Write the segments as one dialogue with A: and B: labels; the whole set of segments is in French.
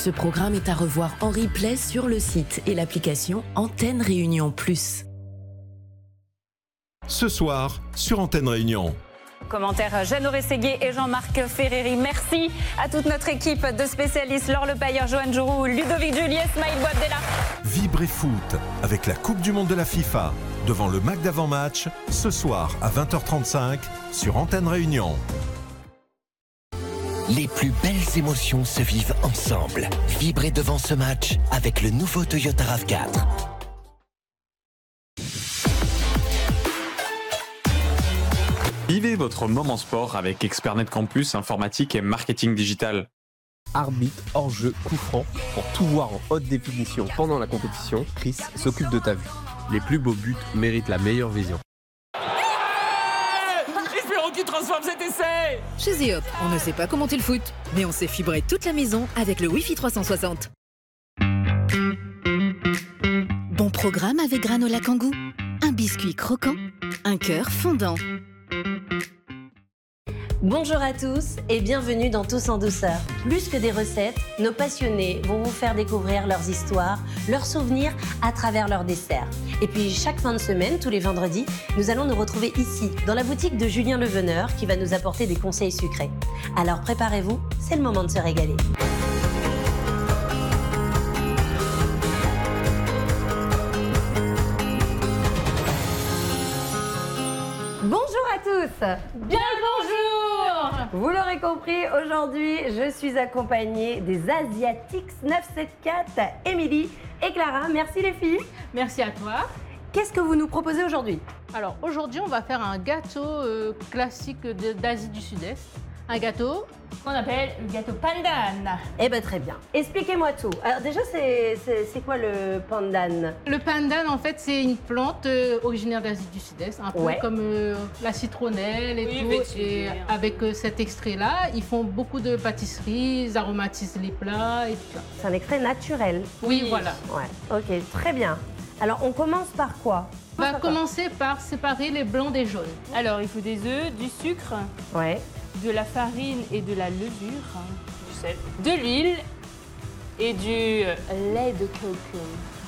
A: Ce programme est à revoir en replay sur le site et l'application Antenne Réunion Plus.
B: Ce soir, sur Antenne Réunion.
C: Commentaire Jeanne Orességuier et Jean-Marc Ferreri. Merci à toute notre équipe de spécialistes, Laure Lepailleur, Joanne Jourou, Ludovic Juliet, Smaïl Boabdella.
B: Vibrez foot avec la Coupe du Monde de la FIFA devant le MAC d'avant-match ce soir à 20h35 sur Antenne Réunion.
D: Les plus belles émotions se vivent ensemble. Vibrez devant ce match avec le nouveau Toyota RAV4.
E: Vivez votre moment sport avec Expertnet Campus, informatique et marketing digital.
F: Arbitre, hors-jeu, coup franc, pour tout voir en haute définition pendant la compétition, Chris s'occupe de ta vue. Les plus beaux buts méritent la meilleure vision.
G: Espérons qu'il transforme cet essai.
H: Chez Ziop, on ne sait pas commenter le foot, mais on sait fibrer toute la maison avec le Wi-Fi 360.
I: Bon programme avec Granola Kangoo. Un biscuit croquant, un cœur fondant.
J: Bonjour à tous et bienvenue dans Tous en douceur. Plus que des recettes, nos passionnés vont vous faire découvrir leurs histoires, leurs souvenirs à travers leurs desserts. Et puis chaque fin de semaine, tous les vendredis, nous allons nous retrouver ici, dans la boutique de Julien Leveneur qui va nous apporter des conseils sucrés. Alors préparez-vous, c'est le moment de se régaler. Bonjour à tous.
C: Bien bonjour.
J: Vous l'aurez compris, aujourd'hui, je suis accompagnée des Asiatiques 974, Émilie et Clara. Merci les filles.
K: Merci à toi.
J: Qu'est-ce que vous nous proposez aujourd'hui?
K: Alors aujourd'hui, on va faire un gâteau classique d'Asie du Sud-Est. Un gâteau
C: qu'on appelle le gâteau pandan.
J: Eh bien très bien. Expliquez-moi tout. Alors déjà, c'est quoi le pandan?
K: Le pandan, en fait, c'est une plante originaire d'Asie du Sud-Est, un peu comme la citronnelle et tout. Et avec cet extrait-là, ils font beaucoup de pâtisseries, ils aromatisent les plats et tout ça.
J: C'est un extrait naturel.
K: Oui, voilà.
J: Ouais. Ok, très bien. Alors, on commence par quoi?
K: On va commencer par séparer les blancs des jaunes.
C: Alors, il faut des œufs, du sucre.
J: Ouais.
C: De la farine et de la levure, du sel, de l'huile et du lait de coco.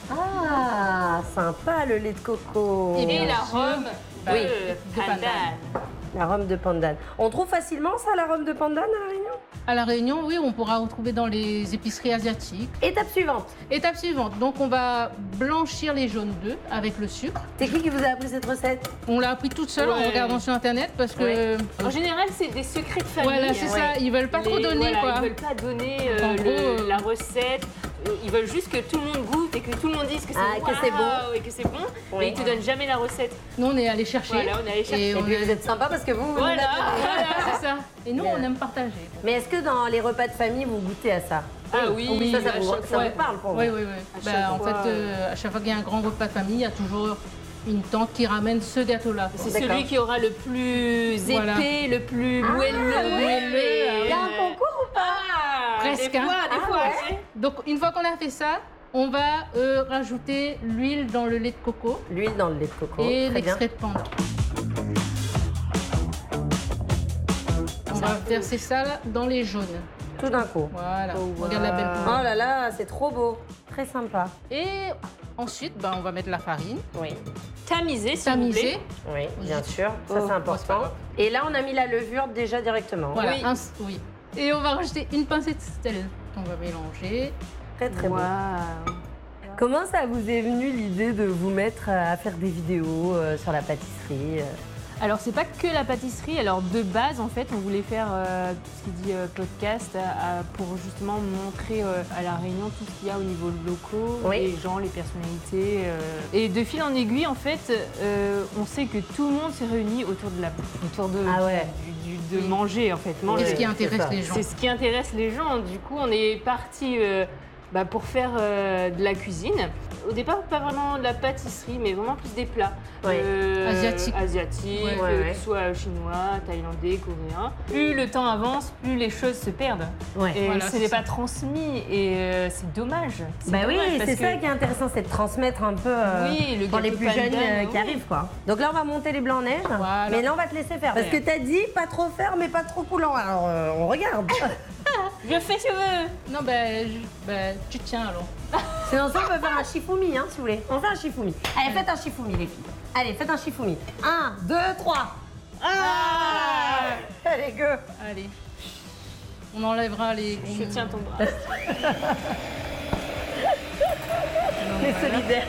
J: Ah, sympa le lait de coco.
C: Et l'arôme de pandan.
J: L'arôme de pandan. On trouve facilement ça, l'arôme de pandan à La Réunion?
K: À La Réunion, oui, on pourra retrouver dans les épiceries asiatiques.
J: Étape suivante.
K: Étape suivante. Donc, on va blanchir les jaunes d'œufs avec le sucre.
J: C'est qui vous a appris cette recette?
K: On l'a appris toute seule en regardant sur Internet parce que...
C: En général, c'est des secrets de famille.
K: Voilà, c'est ça. Ils veulent pas trop donner, quoi.
C: Ils veulent pas donner la recette. Ils veulent juste que tout le monde goûte et que tout le monde dise que c'est bon. Et que c'est bon. Mais ils te donnent jamais la recette.
K: Nous, on est allés chercher.
C: Voilà, on est allés chercher.
J: Et puis vous êtes sympa parce que vous nous l'avez donné.
K: Voilà, c'est ça. Et nous, on aime partager.
J: Mais est-ce que dans les repas de famille, vous goûtez à ça?
C: Ah oui,
J: ça vous parle pour vous?
K: Oui. En fait, à chaque fois qu'il y a un grand repas de famille, il y a toujours une tante qui ramène ce gâteau-là.
C: C'est celui qui aura le plus épais, le plus moelleux.
J: Il y a un concours ou pas?
K: Presque.
C: Des fois.
K: Donc, une fois qu'on a fait ça, on va rajouter l'huile dans le lait de coco.
J: L'huile dans le lait de coco.
K: Et l'extrait de pandan. On va verser ça dans les jaunes.
J: Tout d'un coup.
K: Voilà. Regarde la belle couleur.
J: Oh là là, c'est trop beau. Très sympa.
K: Et ensuite, on va mettre la farine.
J: Oui.
C: Tamiser, s'il vous plaît.
J: Oui, bien sûr. Ça, c'est important. Et là, on a mis la levure déjà directement.
K: Voilà. Oui. Et on va rajouter une pincée de sel. On va mélanger.
J: Très, très beau. Comment ça vous est venu l'idée de vous mettre à faire des vidéos sur la pâtisserie?
C: Alors, c'est pas que la pâtisserie. Alors, de base, en fait, on voulait faire tout ce qui dit podcast pour justement montrer à La Réunion tout ce qu'il y a au niveau locaux, les gens, les personnalités. Et de fil en aiguille, en fait, on sait que tout le monde s'est réuni autour de manger, en fait.
K: C'est ce qui intéresse les gens.
C: C'est ce qui intéresse les gens. Du coup, on est parti pour faire de la cuisine. Au départ, pas vraiment de la pâtisserie, mais vraiment plus des plats
K: asiatiques,
C: que ce soit chinois, thaïlandais, coréens. Plus le temps avance, plus les choses se perdent. Et ce n'est pas transmis, et c'est dommage.
J: C'est ça qui est intéressant, c'est de transmettre un peu pour les plus jeunes qui arrivent, quoi. Donc là, on va monter les blancs neige, mais là, on va te laisser faire. Parce que t'as dit pas trop faire, mais pas trop coulant. Alors, on regarde.
C: Je fais ce que je veux.
K: Non, tu tiens alors.
J: Sinon, ça, on peut faire un shifumi, hein, si vous voulez. On fait un shifumi. Allez, faites un shifumi, les filles. Allez, faites un shifumi. 1, 2, 3. Allez, go.
K: Allez. On enlèvera les...
C: Je tiens ton bras.
J: Les solidaires.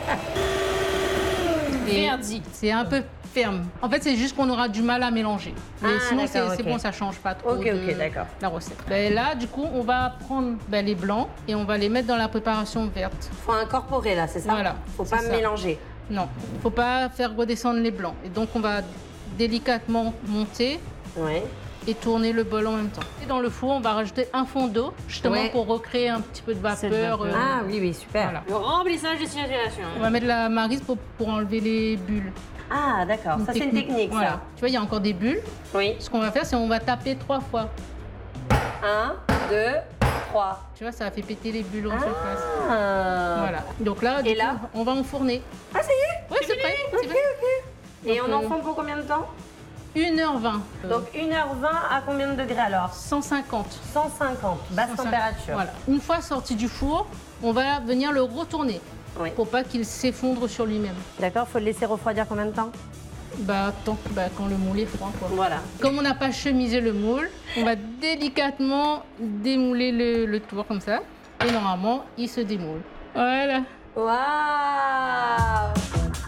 C: Verdi.
K: C'est un peu ferme. En fait, c'est juste qu'on aura du mal à mélanger. Mais sinon, c'est bon, ça change pas trop
J: d'accord.
K: la recette. Là, du coup, on va prendre les blancs et on va les mettre dans la préparation verte.
J: Faut incorporer là, c'est ça?
K: Voilà.
J: Faut pas mélanger.
K: Non, faut pas faire redescendre les blancs. Et donc, on va délicatement monter. Et tourner le bol en même temps. Et dans le four, on va rajouter un fond d'eau, justement pour recréer un petit peu de vapeur.
J: Ah oui, super.
K: Voilà.
C: Le remplissage de circulation.
K: On va mettre la maryse pour enlever les bulles.
J: Ah d'accord, ça c'est une technique
K: voilà.
J: ça.
K: Tu vois, il y a encore des bulles.
J: Oui.
K: Ce qu'on va faire, c'est on va taper 3 fois.
J: 1, 2, 3.
K: Tu vois, ça a fait péter les bulles en surface.
J: Voilà.
K: Donc là, du coup, on va enfourner.
J: Ah ça y est?
K: Ouais, c'est prêt.
J: Ok. Et on enfourne pour combien de temps?
K: 1h20.
J: Donc 1h20 à combien de degrés alors?
K: 150.
J: 150, basse température.
K: Voilà. Une fois sorti du four, on va venir le retourner pour pas qu'il s'effondre sur lui-même.
J: D'accord, faut le laisser refroidir combien de temps?
K: Quand le moule est froid.
J: Voilà.
K: Comme on n'a pas chemisé le moule, on va délicatement démouler le tour comme ça. Et normalement, il se démoule. Voilà.
J: Waouh!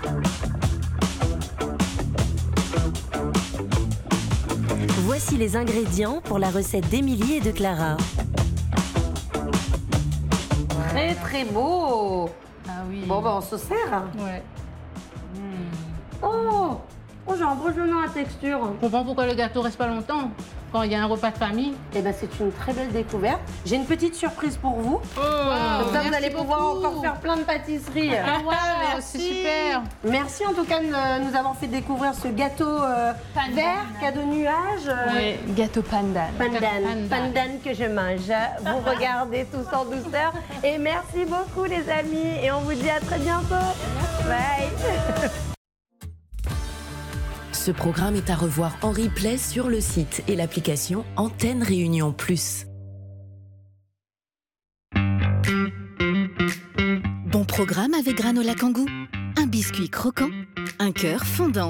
A: Voici les ingrédients pour la recette d'Émilie et de Clara.
J: Très très beau.
K: Ah oui.
J: Bon on se sert.
K: Ouais.
J: Oh, j'ai un beau genou à texture.
K: On comprend pourquoi le gâteau reste pas longtemps quand il y a un repas de famille.
J: Eh ben c'est une très belle découverte. J'ai une petite surprise pour vous.
K: Comme
J: ça vous allez pouvoir encore faire plein de pâtisseries.
K: Ah ouais, c'est super.
J: Merci en tout cas de nous avoir fait découvrir ce gâteau vert, cadeau nuage.
C: Oui, gâteau pandan.
J: Pandan que je mange. Vous regardez tous en douceur. Et merci beaucoup les amis. Et on vous dit à très bientôt. Bye.
A: Ce programme est à revoir en replay sur le site et l'application Antenne Réunion Plus.
I: Bon programme avec Granola Kangoo. Un biscuit croquant, un cœur fondant.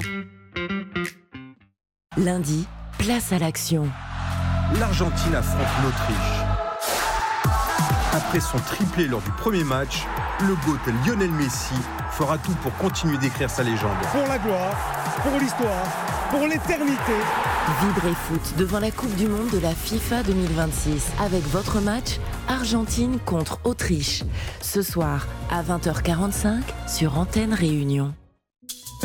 A: Lundi, place à l'action.
B: L'Argentine affronte l'Autriche. Après son triplé lors du premier match, le GOAT Lionel Messi fera tout pour continuer d'écrire sa légende.
L: Pour la gloire, pour l'histoire, pour l'éternité.
A: Vibrez foot devant la Coupe du Monde de la FIFA 2026 avec votre match Argentine contre Autriche. Ce soir à 20h45 sur Antenne Réunion.